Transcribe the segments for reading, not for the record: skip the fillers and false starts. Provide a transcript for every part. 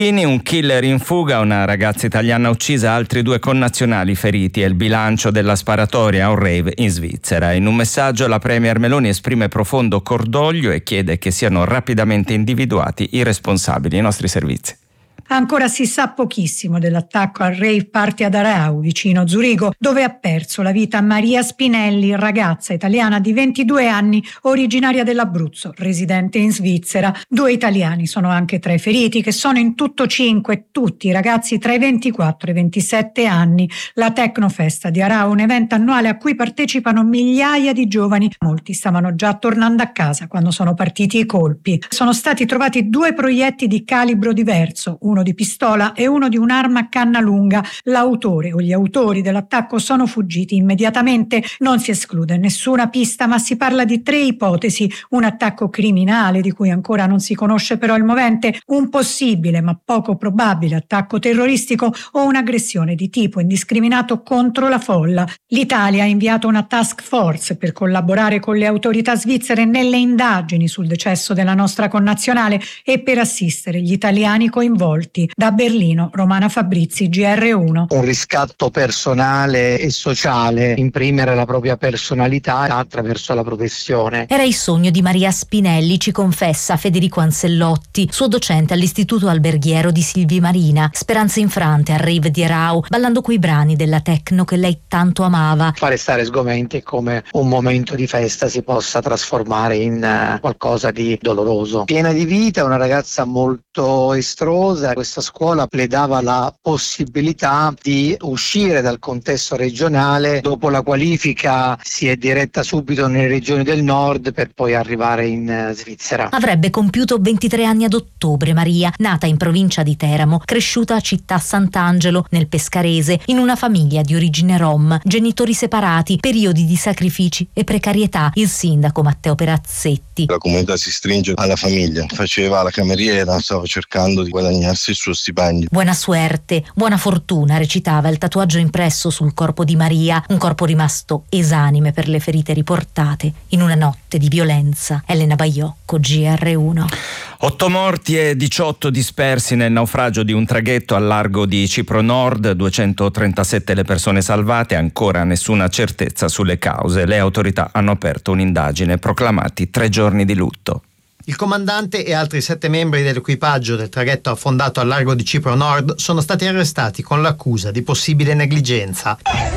Un killer in fuga, una ragazza italiana uccisa, altri 2 connazionali feriti. È il bilancio della sparatoria a un rave in Svizzera. In un messaggio la premier Meloni esprime profondo cordoglio e chiede che siano rapidamente individuati i responsabili. I nostri servizi. Ancora si sa pochissimo dell'attacco al rave party ad Aarau, vicino Zurigo, dove ha perso la vita Maria Spinelli, ragazza italiana di 22 anni, originaria dell'Abruzzo, residente in Svizzera. 2 italiani sono anche tra i feriti, che sono in tutto 5, tutti ragazzi tra i 24 e i 27 anni. La Tecnofesta di Aarau, un evento annuale a cui partecipano migliaia di giovani. Molti stavano già tornando a casa quando sono partiti i colpi. Sono stati trovati 2 proiettili di calibro diverso, uno di pistola e uno di un'arma a canna lunga. L'autore o gli autori dell'attacco sono fuggiti immediatamente. Non si esclude nessuna pista, ma si parla di 3 ipotesi: un attacco criminale di cui ancora non si conosce però il movente, un possibile ma poco probabile attacco terroristico o un'aggressione di tipo indiscriminato contro la folla. L'Italia ha inviato una task force per collaborare con le autorità svizzere nelle indagini sul decesso della nostra connazionale e per assistere gli italiani coinvolti. Da Berlino, Romana Fabrizi, GR1. Un riscatto personale e sociale, imprimere la propria personalità attraverso la professione. Era il sogno di Maria Spinelli, ci confessa Federico Ansellotti, suo docente all'Istituto Alberghiero di Silvi Marina. Speranze infrante al rave di Aarau, ballando quei brani della techno che lei tanto amava. Fare stare sgomenti è come un momento di festa si possa trasformare in qualcosa di doloroso. Piena di vita, una ragazza molto estrosa. Questa scuola le dava la possibilità di uscire dal contesto regionale. Dopo la qualifica si è diretta subito nelle regioni del nord per poi arrivare in Svizzera. Avrebbe compiuto 23 anni ad ottobre Maria, nata in provincia di Teramo, cresciuta a Città Sant'Angelo, nel Pescarese, in una famiglia di origine rom, genitori separati, periodi di sacrifici e precarietà. Il sindaco Matteo Perazzetti. La comunità si stringe alla famiglia, faceva la cameriera, stava cercando di guadagnarsi il suo stipendio. Buona suerte, buona fortuna, recitava il tatuaggio impresso sul corpo di Maria, un corpo rimasto esanime per le ferite riportate in una notte di violenza. Elena Baiocco, GR1. 8 morti e 18 dispersi nel naufragio di un traghetto al largo di Cipro Nord, 237 le persone salvate, ancora nessuna certezza sulle cause. Le autorità hanno aperto un'indagine, proclamati 3 giorni di lutto. Il comandante e altri 7 membri dell'equipaggio del traghetto affondato al largo di Cipro Nord sono stati arrestati con l'accusa di possibile negligenza.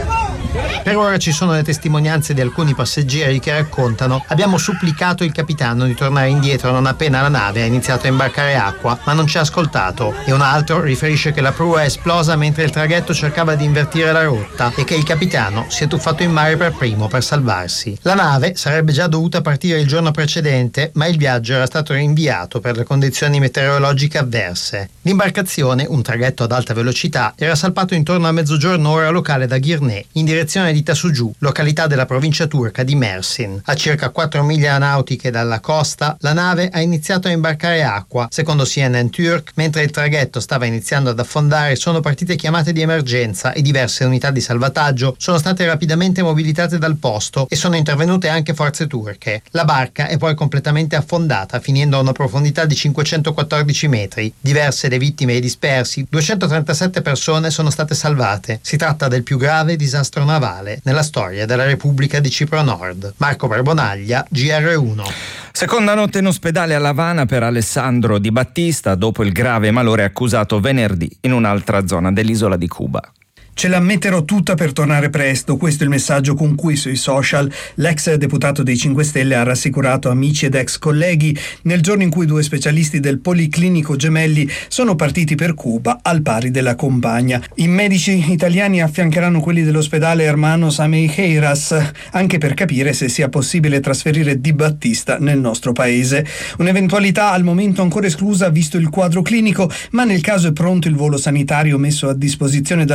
Per ora ci sono le testimonianze di alcuni passeggeri che raccontano: abbiamo supplicato il capitano di tornare indietro non appena la nave ha iniziato a imbarcare acqua, ma non ci ha ascoltato. E un altro riferisce che la prua è esplosa mentre il traghetto cercava di invertire la rotta e che il capitano si è tuffato in mare per primo per salvarsi. La nave sarebbe già dovuta partire il giorno precedente, ma il viaggio era stato rinviato per le condizioni meteorologiche avverse. L'imbarcazione, un traghetto ad alta velocità, era salpato intorno a mezzogiorno ora locale da Girne, in direzione di Tasugiu, località della provincia turca di Mersin. A circa 4 miglia nautiche dalla costa, la nave ha iniziato a imbarcare acqua. Secondo CNN Turk, mentre il traghetto stava iniziando ad affondare, sono partite chiamate di emergenza e diverse unità di salvataggio sono state rapidamente mobilitate dal posto e sono intervenute anche forze turche. La barca è poi completamente affondata, finendo a una profondità di 514 metri. Diverse le vittime e i dispersi, 237 persone sono state salvate. Si tratta del più grave disastro navale nella storia della Repubblica di Cipro Nord. Marco Barbonaglia, GR1. Seconda notte in ospedale a La Habana per Alessandro Di Battista dopo il grave malore accusato venerdì in un'altra zona dell'isola di Cuba. Ce la metterò tutta per tornare presto, questo è il messaggio con cui sui social l'ex deputato dei 5 Stelle ha rassicurato amici ed ex colleghi nel giorno in cui 2 specialisti del Policlinico Gemelli sono partiti per Cuba al pari della compagna. I medici italiani affiancheranno quelli dell'ospedale Hermanos Ameireiras anche per capire se sia possibile trasferire Di Battista nel nostro paese. Un'eventualità al momento ancora esclusa visto il quadro clinico, ma nel caso è pronto il volo sanitario messo a disposizione dal governo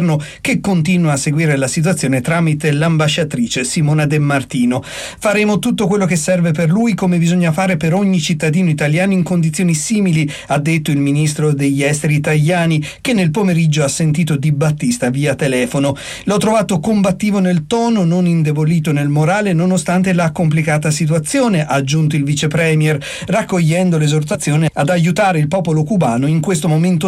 governo, che continua a seguire la situazione tramite l'ambasciatrice Simona De Martino. Faremo tutto quello che serve per lui, come bisogna fare per ogni cittadino italiano in condizioni simili, ha detto il ministro degli esteri Tajani, che nel pomeriggio ha sentito Di Battista via telefono. L'ho trovato combattivo nel tono, non indebolito nel morale, nonostante la complicata situazione, ha aggiunto il vice premier, raccogliendo l'esortazione ad aiutare il popolo cubano in questo momento